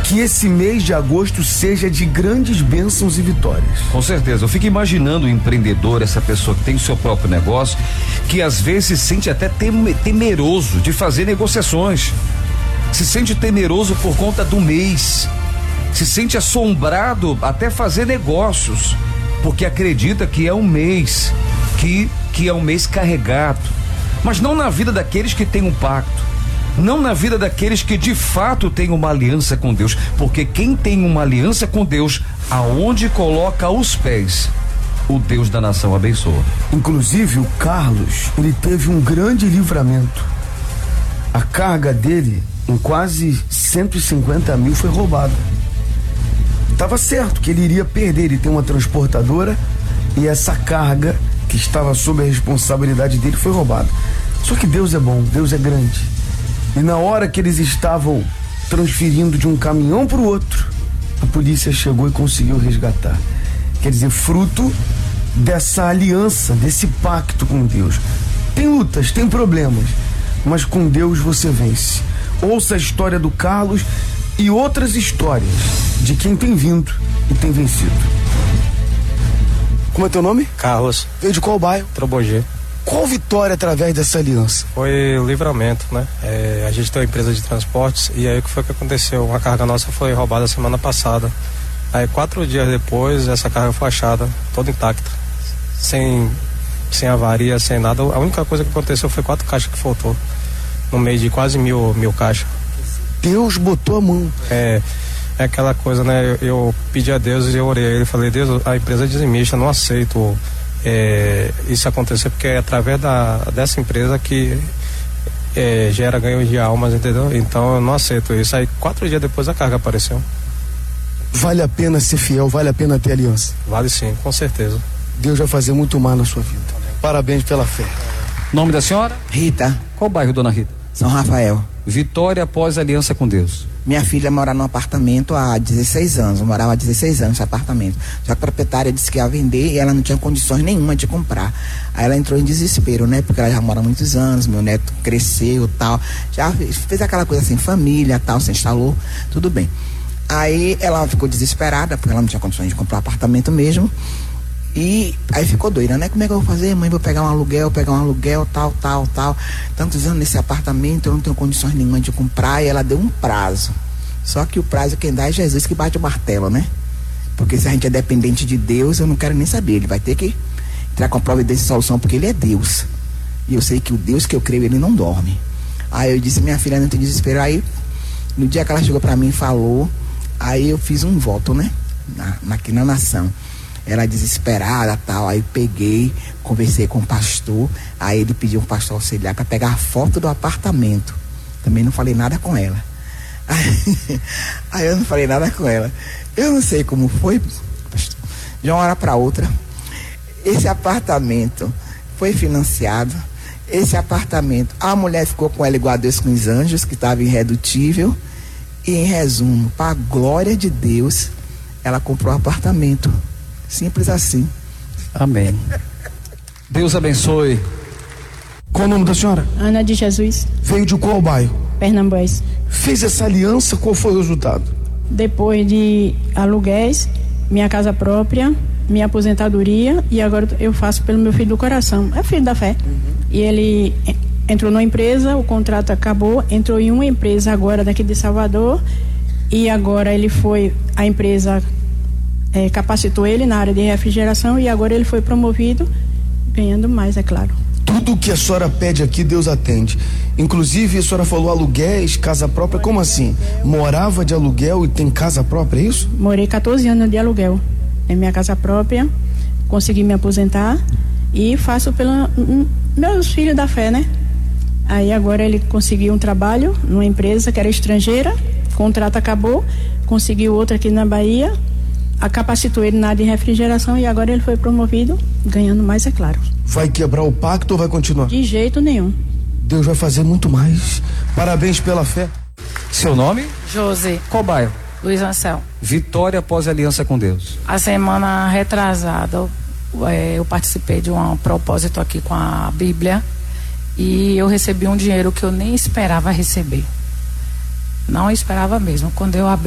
Que esse mês de agosto seja de grandes bênçãos e vitórias. Com certeza, eu fico imaginando o empreendedor, essa pessoa que tem o seu próprio negócio, que às vezes se sente até temeroso de fazer negociações, se sente temeroso por conta do mês, se sente assombrado até fazer negócios, porque acredita que é um mês, que é um mês carregado, mas não na vida daqueles que têm um pacto, não na vida daqueles que de fato têm uma aliança com Deus, porque quem tem uma aliança com Deus, aonde coloca os pés, o Deus da nação abençoa. Inclusive o Carlos, ele teve um grande livramento. A carga dele, em quase 150 mil, foi roubada. Estava certo que ele iria perder, ele tem uma transportadora e essa carga que estava sob a responsabilidade dele foi roubada. Só que Deus é bom, Deus é grande. E na hora que eles estavam transferindo de um caminhão para o outro, a polícia chegou e conseguiu resgatar. Quer dizer, fruto dessa aliança, desse pacto com Deus. Tem lutas, tem problemas, mas com Deus você vence. Ouça a história do Carlos e outras histórias de quem tem vindo e tem vencido. Como é teu nome? Carlos. Veio de qual bairro? Trobogê. Qual vitória através dessa aliança? Foi livramento, né? A gente tem uma empresa de transportes e aí o que foi que aconteceu? Uma carga nossa foi roubada semana passada. Aí 4 dias depois essa carga foi achada, toda intacta, sem avaria, sem nada. A única coisa que aconteceu foi 4 caixas que faltou, no meio de quase mil caixas. Deus botou a mão. É aquela coisa, né? Eu pedi a Deus e eu orei a ele, falei: Deus, a empresa é dizimista, não aceito isso acontecer, porque é através dessa empresa que gera ganho de almas, entendeu? Então eu não aceito isso. Aí 4 dias depois a carga apareceu. Vale a pena ser fiel, vale a pena ter aliança. Vale sim, com certeza. Deus vai fazer muito mais na sua vida. Parabéns pela fé. Nome da senhora? Rita. Qual bairro, dona Rita? São Rafael. Vitória após aliança com Deus. Minha filha mora num apartamento há 16 anos, eu morava há 16 anos nesse apartamento. Só que a proprietária disse que ia vender e ela não tinha condições nenhuma de comprar. Aí ela entrou em desespero, né? Porque ela já mora há muitos anos, meu neto cresceu, tal. Já fez aquela coisa assim, família, tal, se instalou, tudo bem. Aí ela ficou desesperada, porque ela não tinha condições de comprar apartamento mesmo. E aí ficou doida, né? Como é que eu vou fazer, mãe? Vou pegar um aluguel, tal. Tantos anos nesse apartamento, eu não tenho condições nenhuma de comprar. E ela deu um prazo. Só que o prazo quem dá é Jesus que bate o martelo, né? Porque se a gente é dependente de Deus, eu não quero nem saber. Ele vai ter que entrar com a providência de solução, porque ele é Deus. E eu sei que o Deus que eu creio, ele não dorme. Aí eu disse: minha filha, não tem desespero. Aí, no dia que ela chegou pra mim e falou, aí eu fiz um voto, né? Aqui na nação. Ela desesperada, tal, aí peguei, conversei com o pastor, aí ele pediu um pastor auxiliar para pegar a foto do apartamento. Também não falei nada com ela. Aí eu não falei nada com ela. Eu não sei como foi, pastor, de uma hora para outra, esse apartamento foi financiado. Esse apartamento, a mulher ficou com ela igual a Deus com os anjos, que estava irredutível. E em resumo, para a glória de Deus, ela comprou o apartamento. Simples assim. Amém. Deus abençoe. Qual o nome da senhora? Ana de Jesus. Veio de qual bairro? Pernambués. Fez essa aliança, qual foi o resultado? Depois de aluguéis, minha casa própria, minha aposentadoria, e agora eu faço pelo meu filho do coração. É filho da fé. E ele entrou numa empresa, o contrato acabou, entrou em uma empresa agora daqui de Salvador, e agora ele foi, a empresa capacitou ele na área de refrigeração e agora ele foi promovido, ganhando mais, é claro. Tudo que a senhora pede aqui, Deus atende. Inclusive, a senhora falou aluguéis, casa própria, como assim? Morava de aluguel e tem casa própria, é isso? Morei 14 anos de aluguel em minha casa própria, consegui me aposentar e faço pelos meus filhos da fé, né? Aí agora ele conseguiu um trabalho numa empresa que era estrangeira, o contrato acabou, conseguiu outra aqui na Bahia, capacitou ele na área de refrigeração e agora ele foi promovido, ganhando mais, é claro. Vai quebrar o pacto ou vai continuar? De jeito nenhum. Deus vai fazer muito mais. Parabéns pela fé. Seu nome? Josi. Qual bairro? Luiz Ansel. Vitória após aliança com Deus. A semana retrasada eu participei de um propósito aqui com a Bíblia e eu recebi um dinheiro que eu nem esperava receber. Não esperava mesmo. Quando eu abri